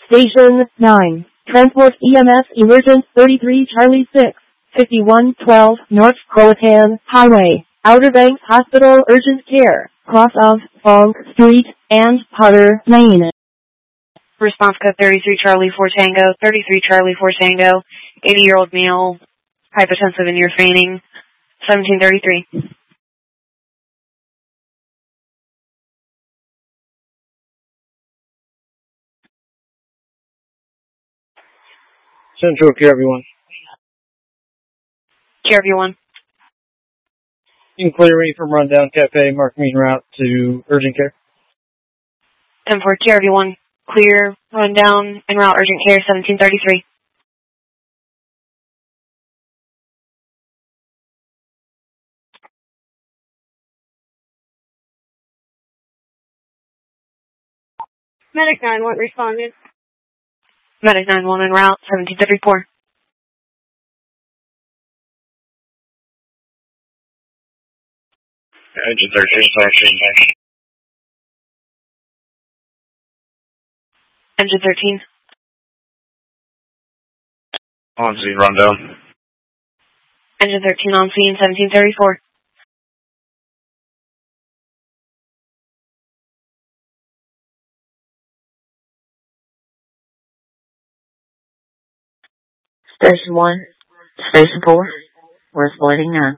Station 9. Transport EMS Emergent 33 Charlie 6. 5112 North Croatan Highway. Outer Banks Hospital Urgent Care. Cross of Fong Street and Potter Lane. Response code 33 Charlie 4 Tango. 33 Charlie 4 Tango. 80-year-old male. Hypotensive and ear fainting. 1733. Central Care Everyone. Care everyone. Inquiry from Rundown Cafe, mark me en route to urgent care. 10-4, care everyone. Clear, rundown, en route, urgent care, 1733. Medic 9-1 responded. Medic 9-1 en route, 1734. Engine 13. Engine 13. On scene, rundown. Engine 13 on scene, 1734. Station 1, Station 4, West Bleeding 9.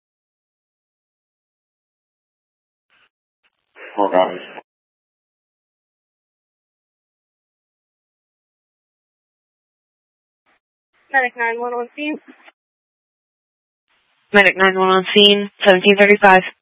4 copies. Medic 9-1 on scene. Medic 9-1 on scene, 1735.